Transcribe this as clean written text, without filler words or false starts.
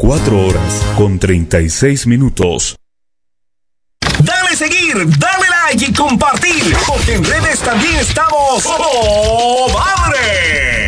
4:36. Dale seguir, dale like y compartir, porque en redes también estamos. ¡Oh, madre!